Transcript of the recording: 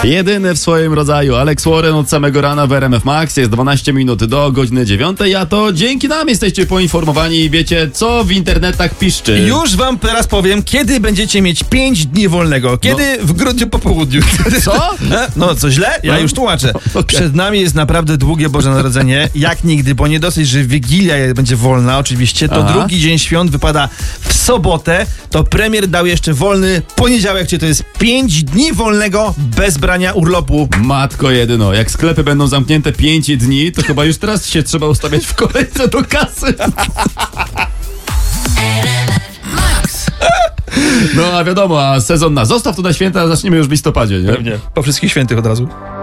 Jedyny w swoim rodzaju Alex Warren od samego rana w RMF Max. Jest 12 minut do godziny 9, a to dzięki nam jesteście poinformowani i wiecie, co w internetach piszczy. Już wam teraz powiem, kiedy będziecie mieć 5 dni wolnego. Kiedy? W grudniu po południu. Co? No, co źle? Ja już tłumaczę. Okay. Przed nami jest naprawdę długie Boże Narodzenie, jak nigdy, bo nie dosyć, że Wigilia będzie wolna oczywiście, to drugi dzień świąt wypada w sobotę, to premier dał jeszcze wolny poniedziałek, czyli to jest 5 dni wolnego bez brania urlopu. Matko jedyno, jak sklepy będą zamknięte 5 dni, to chyba już teraz się trzeba ustawiać w kolejce do kasy. No a wiadomo, a sezon na zostaw to na święta zaczniemy już w listopadzie, nie? Pewnie. Po wszystkich świętych od razu.